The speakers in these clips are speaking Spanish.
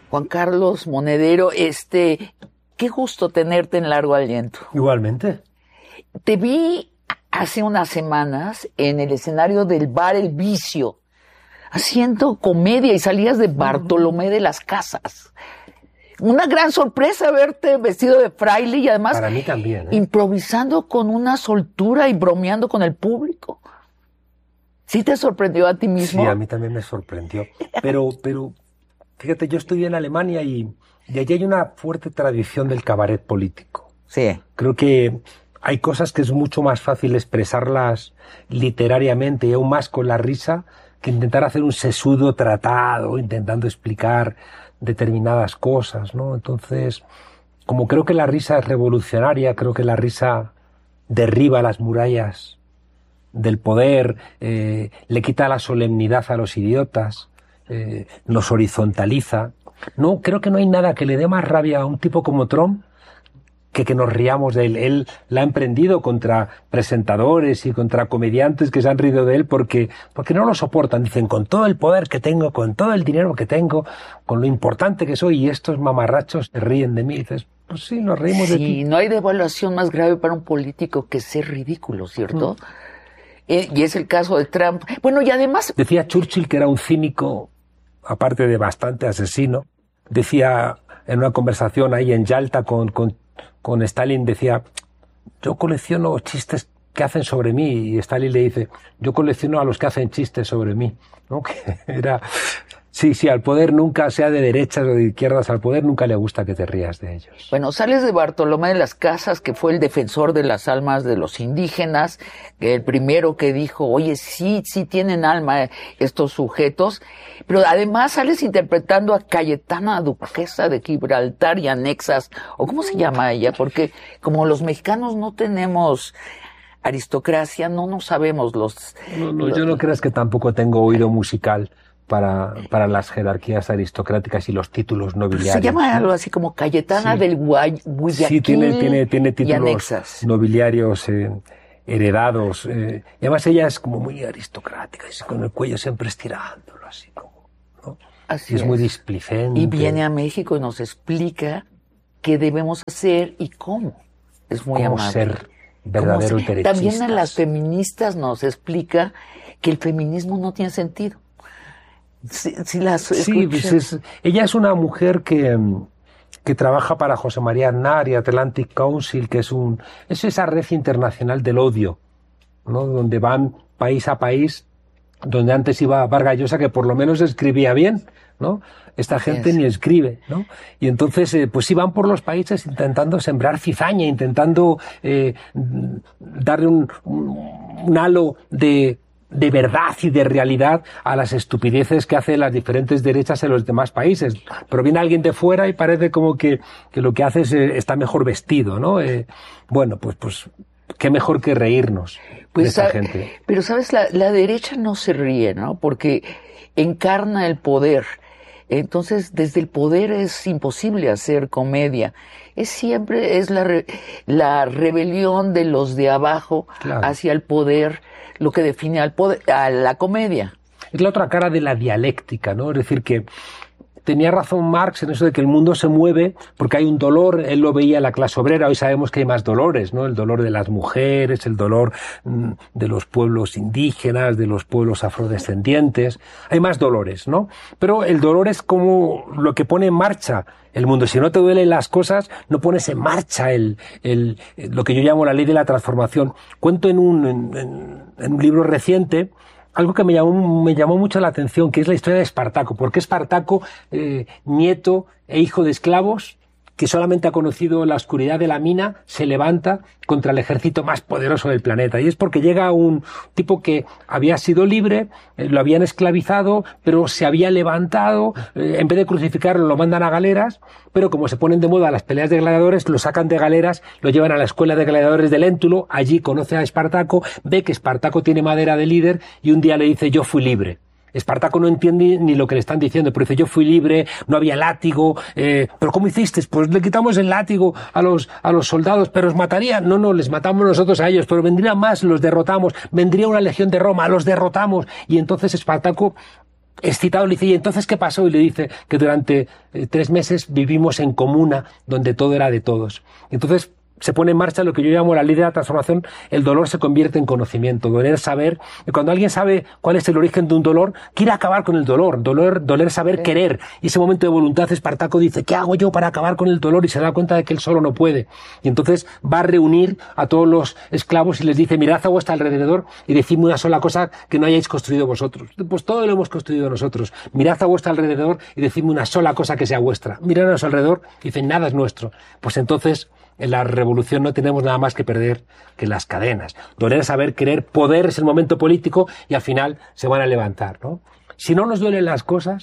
Juan Carlos Monedero, qué gusto tenerte en Largo Aliento. Igualmente. Te vi hace unas semanas en el escenario del bar El Vicio, haciendo comedia, y salías de Bartolomé de las Casas. Una gran sorpresa verte vestido de fraile y además para mí también, improvisando con una soltura y bromeando con el público. ¿Sí te sorprendió a ti mismo? Sí, a mí también me sorprendió. Pero fíjate, yo estudié en Alemania y allí hay una fuerte tradición del cabaret político. Sí. Creo que hay cosas que es mucho más fácil expresarlas literariamente y aún más con la risa que intentar hacer un sesudo tratado, intentando explicar determinadas cosas, ¿no? Entonces, como creo que la risa es revolucionaria, creo que la risa derriba las murallas del poder, le quita la solemnidad a los idiotas, nos horizontaliza. No, creo que no hay nada que le dé más rabia a un tipo como Trump que nos riamos de él. Él la ha emprendido contra presentadores y contra comediantes que se han rido de él porque no lo soportan. Dicen, con todo el poder que tengo, con todo el dinero que tengo, con lo importante que soy, y estos mamarrachos se ríen de mí. Y dices, pues sí, nos reímos de ti. Sí, no hay devaluación más grave para un político que ser ridículo, ¿cierto? Y es el caso de Trump. Bueno, y además... Decía Churchill que era un cínico, aparte de bastante asesino. Decía en una conversación ahí en Yalta con Stalin, decía, yo colecciono chistes que hacen sobre mí, y Stalin le dice, yo colecciono a los que hacen chistes sobre mí, ¿no? Que era... Sí, al poder nunca, sea de derechas o de izquierdas, al poder nunca le gusta que te rías de ellos. Bueno, sales de Bartolomé de las Casas, que fue el defensor de las almas de los indígenas, que el primero que dijo, oye, sí tienen alma estos sujetos, pero además sales interpretando a Cayetana, duquesa de Gibraltar y anexas, o ¿cómo se llama ella? Porque como los mexicanos no tenemos aristocracia, no sabemos los... No, yo no creas que tampoco tengo oído musical para las jerarquías aristocráticas y los títulos nobiliarios. Se llama algo así como Cayetana del Guayaquil. Sí, tiene títulos y anexas nobiliarios heredados. Y además ella es como muy aristocrática, y con el cuello siempre estirándolo, así como, ¿no? Así es muy displicente. Y viene a México y nos explica qué debemos hacer y cómo. Es muy amable. Cómo ser verdaderos derechistas. También a las feministas nos explica que el feminismo no tiene sentido. Sí, pues ella es una mujer que trabaja para José María Aznar y Atlantic Council, que es esa red internacional del odio, ¿no? Donde van país a país, donde antes iba Vargas Llosa, que por lo menos escribía bien, ¿no? Esta gente ni escribe, ¿no? Y entonces, pues sí van por los países intentando sembrar cizaña, intentando darle un halo de verdad y de realidad a las estupideces que hacen las diferentes derechas en los demás países. Pero viene alguien de fuera y parece como que lo que hace es está mejor vestido, ¿no? Bueno, pues qué mejor que reírnos de esa gente. Pero, ¿sabes? La derecha no se ríe, ¿no? Porque encarna el poder. Entonces, desde el poder es imposible hacer comedia. Siempre la rebelión de los de abajo hacia el poder lo que define a la comedia. Es la otra cara de la dialéctica, ¿no? Es decir, que tenía razón Marx en eso de que el mundo se mueve porque hay un dolor. Él lo veía en la clase obrera. Hoy sabemos que hay más dolores, ¿no? El dolor de las mujeres, el dolor de los pueblos indígenas, de los pueblos afrodescendientes. Hay más dolores, ¿no? Pero el dolor es como lo que pone en marcha el mundo. Si no te duelen las cosas, no pones en marcha lo que yo llamo la ley de la transformación. Cuento en un libro reciente algo que me llamó mucho la atención, que es la historia de Espartaco. Porque Espartaco, nieto e hijo de esclavos, que solamente ha conocido la oscuridad de la mina, se levanta contra el ejército más poderoso del planeta. Y es porque llega un tipo que había sido libre, lo habían esclavizado, pero se había levantado, en vez de crucificarlo lo mandan a galeras, pero como se ponen de moda las peleas de gladiadores, lo sacan de galeras, lo llevan a la escuela de gladiadores de Léntulo, allí conoce a Espartaco, ve que Espartaco tiene madera de líder y un día le dice, yo fui libre. Espartaco no entiende ni lo que le están diciendo, pero dice, yo fui libre, no había látigo, pero ¿cómo hiciste? Pues le quitamos el látigo a los soldados, pero os matarían. No, les matamos nosotros a ellos, pero vendrían más, los derrotamos, vendría una legión de Roma, los derrotamos. Y entonces Espartaco excitado, le dice, ¿y entonces qué pasó? Y le dice que durante 3 meses vivimos en comuna, donde todo era de todos. Entonces se pone en marcha lo que yo llamo la ley de la transformación. El dolor se convierte en conocimiento, doler saber. Y cuando alguien sabe cuál es el origen de un dolor, quiere acabar con el dolor, doler saber querer. Y ese momento de voluntad, Espartaco dice, ¿qué hago yo para acabar con el dolor? Y se da cuenta de que él solo no puede. Y entonces va a reunir a todos los esclavos y les dice, mirad a vuestro alrededor y decidme una sola cosa que no hayáis construido vosotros. Pues todo lo hemos construido nosotros. Mirad a vuestro alrededor y decidme una sola cosa que sea vuestra. Mirad a su alrededor y dicen, nada es nuestro. Pues entonces, en la revolución no tenemos nada más que perder que las cadenas. Doler, saber, querer, poder es el momento político y al final se van a levantar, ¿no? Si no nos duelen las cosas,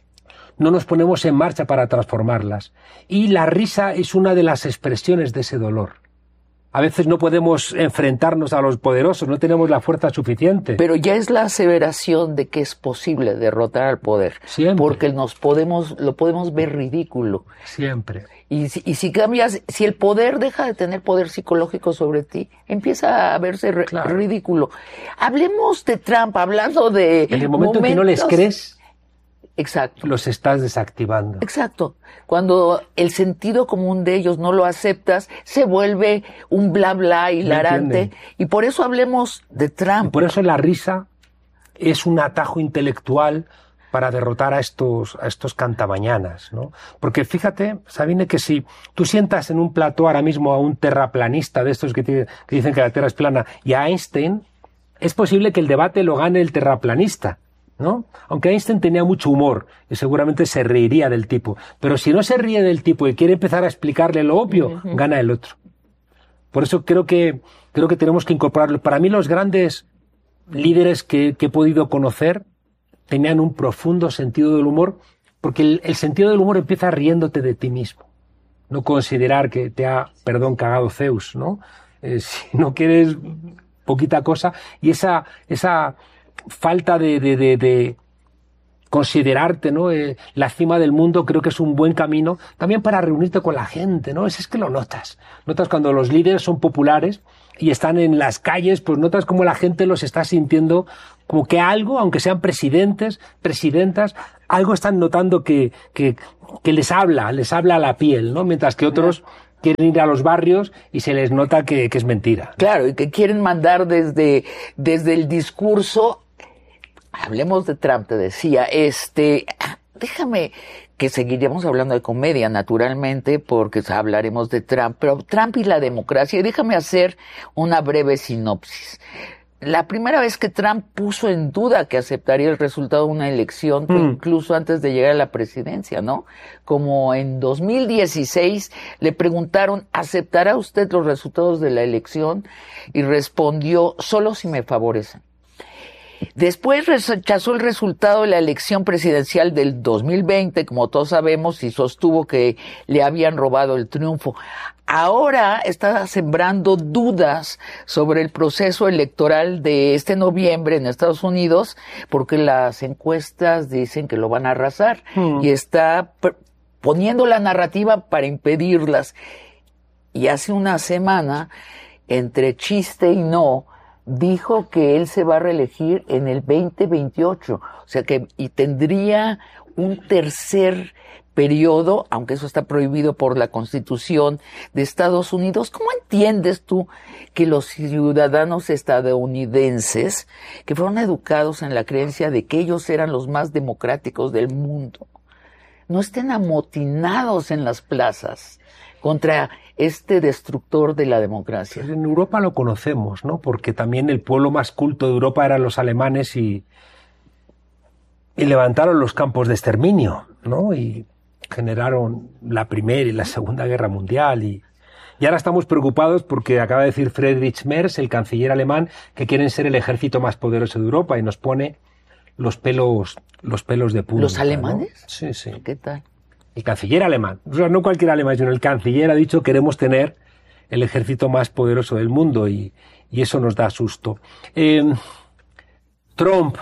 no nos ponemos en marcha para transformarlas. Y la risa es una de las expresiones de ese dolor. A veces no podemos enfrentarnos a los poderosos, no tenemos la fuerza suficiente. Pero ya es la aseveración de que es posible derrotar al poder. Siempre. Porque lo podemos ver ridículo. Siempre. Y si cambias, si el poder deja de tener poder psicológico sobre ti, empieza a verse ridículo. Hablemos de Trump, hablando de en el momento en que no les crees, exacto, los estás desactivando. Exacto. Cuando el sentido común de ellos no lo aceptas, se vuelve un bla bla hilarante. Y por eso hablemos de Trump. Y por eso la risa es un atajo intelectual para derrotar a estos cantamañanas, ¿no? Porque fíjate, Sabine, que si tú sientas en un plató ahora mismo a un terraplanista de estos que dicen que la Tierra es plana y a Einstein, es posible que el debate lo gane el terraplanista, ¿no? Aunque Einstein tenía mucho humor y seguramente se reiría del tipo. Pero si no se ríe del tipo y quiere empezar a explicarle lo obvio, gana el otro. Por eso creo que tenemos que incorporarlo. Para mí los grandes líderes que he podido conocer tenían un profundo sentido del humor, porque el sentido del humor empieza riéndote de ti mismo. No considerar que te ha, cagado Zeus, ¿no? Si no quieres poquita cosa. Y esa falta de considerarte, ¿no? La cima del mundo creo que es un buen camino también para reunirte con la gente, ¿no? Es que lo notas. Notas cuando los líderes son populares y están en las calles, pues notas como la gente los está sintiendo como que algo, aunque sean presidentes, presidentas, algo están notando que les habla a la piel, ¿no? Mientras que otros quieren ir a los barrios y se les nota que es mentira. Claro, y que quieren mandar desde el discurso. Hablemos de Trump, te decía, déjame que seguiremos hablando de comedia, naturalmente, porque hablaremos de Trump, pero Trump y la democracia, y déjame hacer una breve sinopsis. La primera vez que Trump puso en duda que aceptaría el resultado de una elección fue incluso antes de llegar a la presidencia, ¿no? Como en 2016 le preguntaron, ¿aceptará usted los resultados de la elección? Y respondió, solo si me favorecen. Después rechazó el resultado de la elección presidencial del 2020, como todos sabemos, y sostuvo que le habían robado el triunfo. Ahora está sembrando dudas sobre el proceso electoral de este noviembre en Estados Unidos, porque las encuestas dicen que lo van a arrasar y está poniendo la narrativa para impedirlas. Y hace una semana, entre chiste y no, dijo que él se va a reelegir en el 2028, o sea que y tendría un tercer periodo, aunque eso está prohibido por la Constitución de Estados Unidos. ¿Cómo entiendes tú que los ciudadanos estadounidenses, que fueron educados en la creencia de que ellos eran los más democráticos del mundo, no estén amotinados en las plazas contra este destructor de la democracia? En Europa lo conocemos, ¿no? Porque también el pueblo más culto de Europa eran los alemanes y levantaron los campos de exterminio, ¿no? Y generaron la Primera y la Segunda Guerra Mundial y ahora estamos preocupados porque acaba de decir Friedrich Merz, el canciller alemán, que quieren ser el ejército más poderoso de Europa y nos pone los pelos de punta. ¿Los alemanes? ¿No? Sí, sí. ¿Qué tal? El canciller alemán, o sea, no cualquier alemán, sino el canciller ha dicho queremos tener el ejército más poderoso del mundo y eso nos da susto. Trump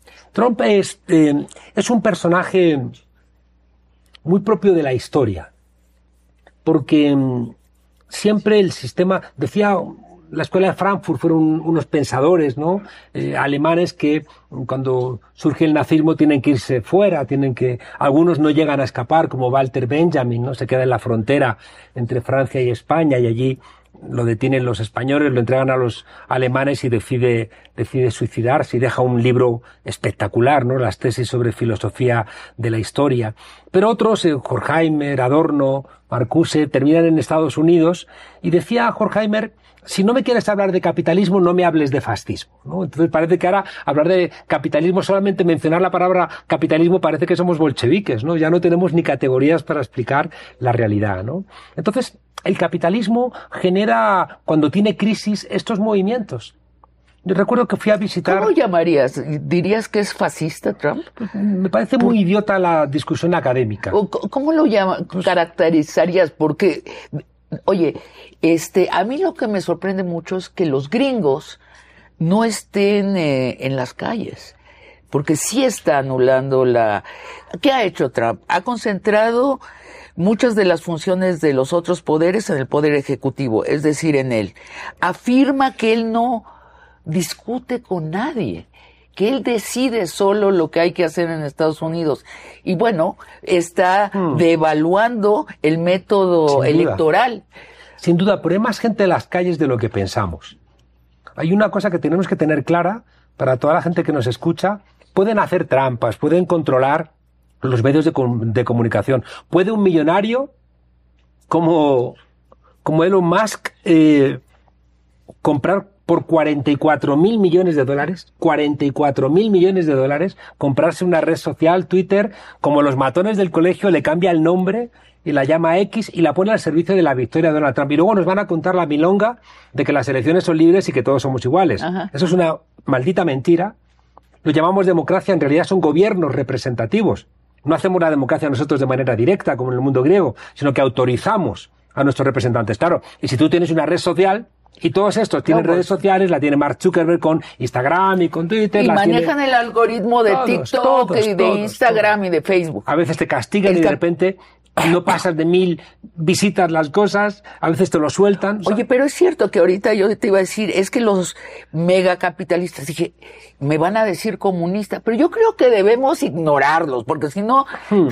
es un personaje muy propio de la historia, porque siempre el sistema, decía la escuela de Frankfurt fueron unos pensadores, ¿no? Alemanes que cuando surge el nazismo tienen que irse fuera, algunos no llegan a escapar, como Walter Benjamin, ¿no? Se queda en la frontera entre Francia y España y allí lo detienen los españoles, lo entregan a los alemanes y decide suicidarse y deja un libro espectacular, ¿no? Las tesis sobre filosofía de la historia. Pero otros, Horkheimer, Adorno, Marcuse, terminan en Estados Unidos y decía Horkheimer, si no me quieres hablar de capitalismo, no me hables de fascismo, ¿no? Entonces parece que ahora hablar de capitalismo, solamente mencionar la palabra capitalismo, parece que somos bolcheviques, ¿no? Ya no tenemos ni categorías para explicar la realidad, ¿no? Entonces, el capitalismo genera, cuando tiene crisis, estos movimientos. Yo recuerdo que fui a visitar... ¿Cómo llamarías? ¿Dirías que es fascista Trump? Me parece muy idiota la discusión académica. ¿Cómo lo caracterizarías? Porque, oye, a mí lo que me sorprende mucho es que los gringos no estén en las calles. Porque sí está anulando ¿Qué ha hecho Trump? Ha concentrado muchas de las funciones de los otros poderes en el poder ejecutivo, es decir, en él. Afirma que él no discute con nadie, que él decide solo lo que hay que hacer en Estados Unidos. Y bueno, está devaluando el método electoral. Sin duda, pero hay más gente en las calles de lo que pensamos. Hay una cosa que tenemos que tener clara para toda la gente que nos escucha. Pueden hacer trampas, pueden controlar los medios de comunicación. ¿Puede un millonario como Elon Musk comprar por 44.000 millones de dólares, 44.000 millones de dólares, comprarse una red social, Twitter, como los matones del colegio, le cambia el nombre y la llama X y la pone al servicio de la victoria de Donald Trump? Y luego nos van a contar la milonga de que las elecciones son libres y que todos somos iguales. Ajá. Eso es una maldita mentira. Lo llamamos democracia, en realidad son gobiernos representativos. No hacemos la democracia nosotros de manera directa, como en el mundo griego, sino que autorizamos a nuestros representantes. Claro, y si tú tienes una red social, y todos estos tienen redes sociales, la tiene Mark Zuckerberg con Instagram y con Twitter. Y manejan el algoritmo de TikTok y de Instagram y de Facebook. A veces te castigan y de repente no pasas de 1000 visitas las cosas, a veces te lo sueltan. Oye, pero es cierto que ahorita yo te iba a decir, es que los megacapitalistas, dije, me van a decir comunista, pero yo creo que debemos ignorarlos, porque si no,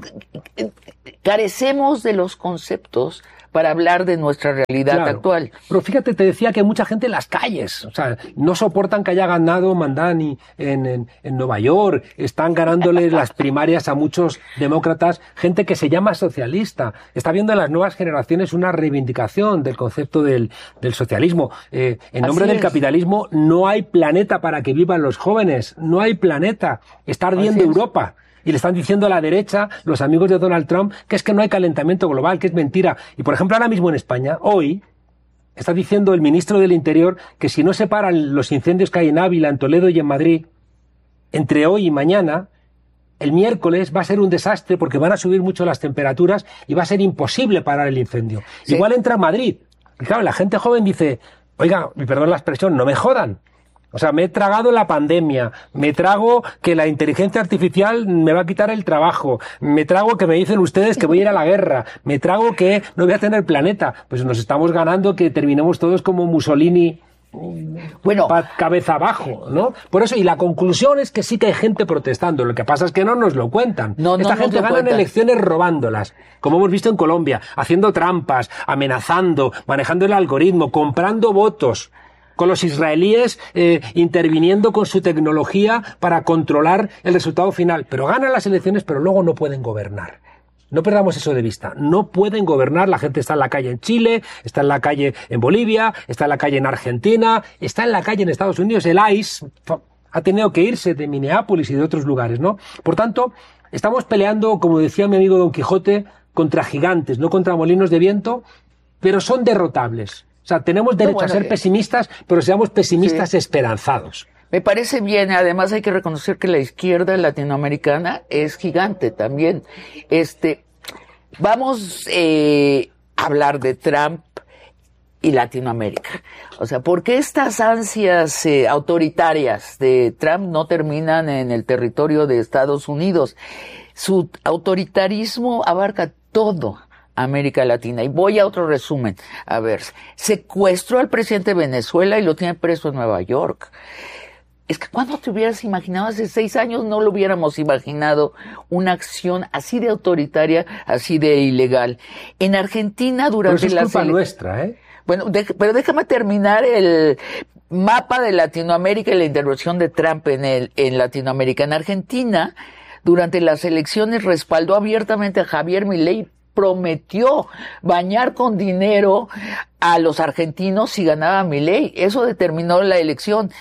carecemos de los conceptos para hablar de nuestra realidad actual. Pero fíjate, te decía que hay mucha gente en las calles, o sea, no soportan que haya ganado Mandani en Nueva York, están ganándole las primarias a muchos demócratas, gente que se llama socialista, está viendo en las nuevas generaciones una reivindicación del concepto del socialismo. En nombre del capitalismo no hay planeta para que vivan los jóvenes, no hay planeta, está ardiendo Europa. Y le están diciendo a la derecha, los amigos de Donald Trump, que es que no hay calentamiento global, que es mentira. Y por ejemplo, ahora mismo en España, hoy, está diciendo el ministro del Interior que si no se paran los incendios que hay en Ávila, en Toledo y en Madrid, entre hoy y mañana, el miércoles va a ser un desastre porque van a subir mucho las temperaturas y va a ser imposible parar el incendio. Sí. Igual entra Madrid. Y claro, la gente joven dice, oiga, perdón la expresión, no me jodan. O sea, me he tragado la pandemia, me trago que la inteligencia artificial me va a quitar el trabajo, me trago que me dicen ustedes que voy a ir a la guerra, me trago que no voy a tener planeta. Pues nos estamos ganando que terminemos todos como Mussolini, bueno, cabeza abajo, ¿no? Por eso, y la conclusión es que sí que hay gente protestando, lo que pasa es que no nos lo cuentan. Esta gente gana elecciones robándolas, como hemos visto en Colombia, haciendo trampas, amenazando, manejando el algoritmo, comprando votos, con los israelíes interviniendo con su tecnología para controlar el resultado final. Pero ganan las elecciones, pero luego no pueden gobernar. No perdamos eso de vista. No pueden gobernar. La gente está en la calle en Chile, está en la calle en Bolivia, está en la calle en Argentina, está en la calle en Estados Unidos. El ICE ha tenido que irse de Minneapolis y de otros lugares, ¿no? Por tanto, estamos peleando, como decía mi amigo Don Quijote, contra gigantes, no contra molinos de viento, pero son derrotables. O sea, tenemos derecho a ser pesimistas, pero seamos pesimistas esperanzados. Me parece bien, además hay que reconocer que la izquierda latinoamericana es gigante también. Vamos a hablar de Trump y Latinoamérica. O sea, ¿por qué estas ansias autoritarias de Trump no terminan en el territorio de Estados Unidos? Su autoritarismo abarca todo América Latina. Y voy a otro resumen. A ver, secuestró al presidente de Venezuela y lo tiene preso en Nueva York. Es que cuando te hubieras imaginado, hace 6 años no lo hubiéramos imaginado, una acción así de autoritaria, así de ilegal. En Argentina, durante la... Pero es culpa nuestra, ¿eh? Bueno, pero déjame terminar el mapa de Latinoamérica y la intervención de Trump en Latinoamérica. En Argentina, durante las elecciones, respaldó abiertamente a Javier Milei, prometió bañar con dinero a los argentinos si ganaba Milei. Eso determinó la elección.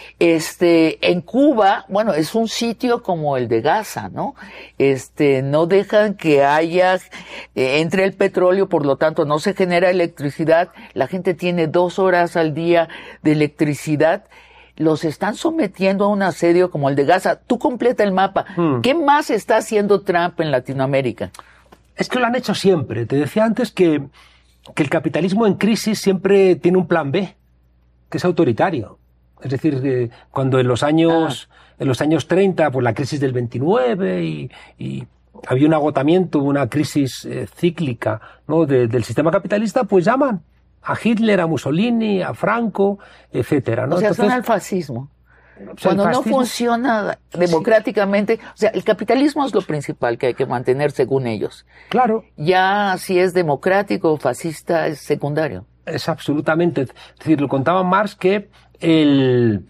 En Cuba, bueno, es un sitio como el de Gaza, ¿no? No dejan que haya, entre el petróleo, por lo tanto no se genera electricidad, la gente tiene 2 horas al día de electricidad, los están sometiendo a un asedio como el de Gaza. Tú completa el mapa. ¿Qué más está haciendo Trump en Latinoamérica? Es que lo han hecho siempre. Te decía antes que el capitalismo en crisis siempre tiene un plan B, que es autoritario. Es decir, cuando en los años 30, pues la crisis del 29 y había un agotamiento, una crisis cíclica, ¿no? del sistema capitalista, pues llaman a Hitler, a Mussolini, a Franco, etcétera, ¿no? O sea, entonces, son al fascismo. Cuando no funciona democráticamente, o sea, el capitalismo es lo principal que hay que mantener según ellos. Claro. Ya si es democrático o fascista es secundario. Es absolutamente. Es decir, lo contaba Marx que el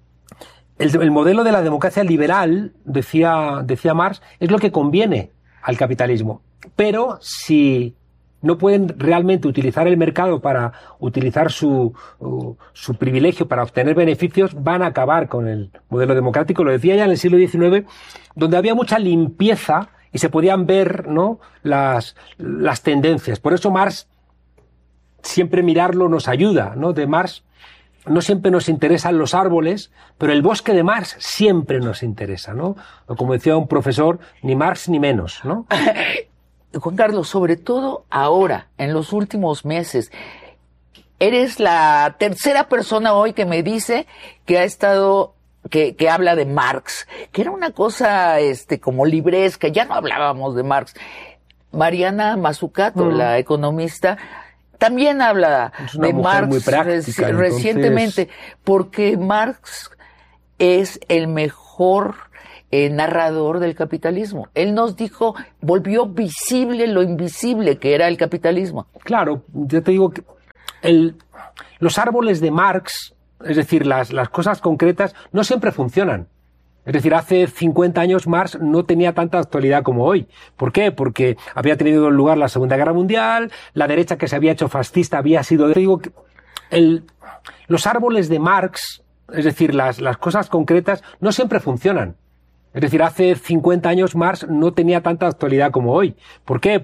modelo de la democracia liberal, decía Marx, es lo que conviene al capitalismo. Pero si no pueden realmente utilizar el mercado para utilizar su privilegio para obtener beneficios, van a acabar con el modelo democrático. Lo decía ya en el siglo XIX, donde había mucha limpieza y se podían ver, ¿no?, las tendencias. Por eso Marx, siempre mirarlo nos ayuda, ¿no? De Marx no siempre nos interesan los árboles, pero el bosque de Marx siempre nos interesa, ¿no? O como decía un profesor, ni Marx ni menos, ¿no? Juan Carlos, sobre todo ahora, en los últimos meses, eres la tercera persona hoy que me dice que ha estado, que habla de Marx, que era una cosa como libresca, ya no hablábamos de Marx. Mariana Mazzucato, la economista, también habla de Marx muy práctica, recientemente, porque Marx es el mejor narrador del capitalismo. Él nos dijo, volvió visible lo invisible que era el capitalismo. Claro, yo te digo que los árboles de Marx, es decir, las cosas concretas, no siempre funcionan. Es decir, hace 50 años Marx no tenía tanta actualidad como hoy. ¿Por qué? Porque había tenido lugar la Segunda Guerra Mundial, la derecha que se había hecho fascista había sido... Te digo que los árboles de Marx, es decir, las cosas concretas, no siempre funcionan. Es decir, hace 50 años Marx no tenía tanta actualidad como hoy. ¿Por qué?